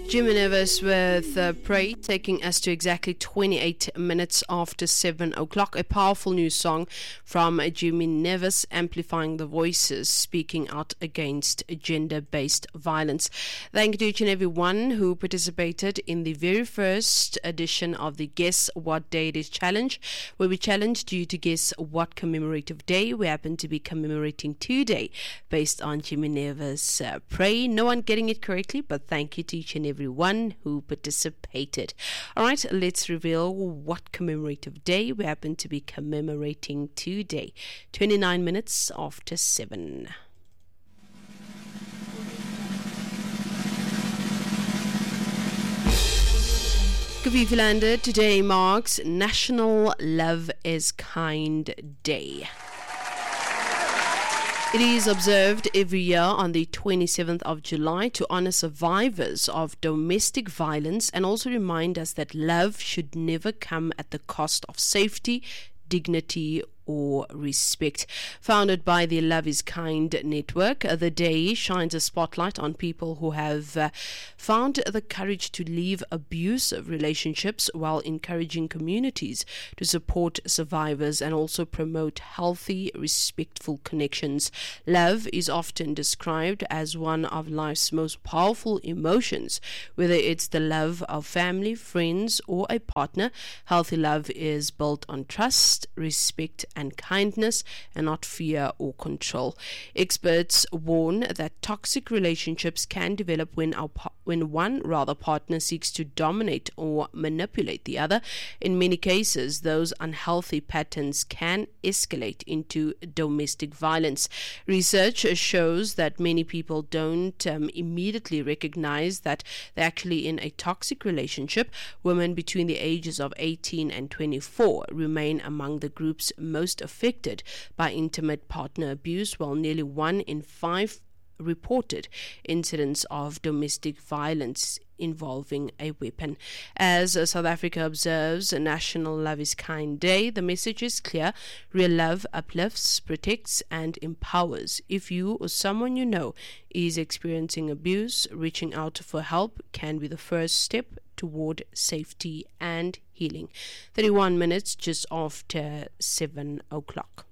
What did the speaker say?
Jimmy Nevis with Pray, taking us to exactly 28 minutes after 7 o'clock. A powerful new song from Jimmy Nevis, amplifying the voices, speaking out against gender-based violence. Thank you to each and every one who participated in the very first edition of the Guess What Day It Is Challenge, where we challenged you to guess what commemorative day we happen to be commemorating today, based on Jimmy Nevis' Pray. No one getting it correctly, but thank you to each and everyone who participated. All right, let's reveal what commemorative day we happen to be commemorating today. 29 minutes after 7. Kavivilanda, today marks National Love is Kind Day. It is observed every year on the 27th of July to honor survivors of domestic violence and also remind us that love should never come at the cost of safety, dignity, or respect. Founded by the Love is Kind network, the day shines a spotlight on people who have found the courage to leave abusive relationships while encouraging communities to support survivors and also promote healthy, respectful connections. Love is often described as one of life's most powerful emotions, whether it's the love of family, friends, or a partner. Healthy love is built on trust, respect, and kindness, and not fear or control. Experts warn that toxic relationships can develop when one partner seeks to dominate or manipulate the other. In many cases, those unhealthy patterns can escalate into domestic violence. Research shows that many people don't immediately recognize that they're actually in a toxic relationship. Women between the ages of 18 and 24 remain among the groups most affected by intimate partner abuse, while nearly 1 in 5 reported incidents of domestic violence involving a weapon. As South Africa observes National Love is Kind Day, the message is clear. Real love uplifts, protects, and empowers. If you or someone you know is experiencing abuse, reaching out for help can be the first step toward safety and healing. 31 minutes just after 7 o'clock.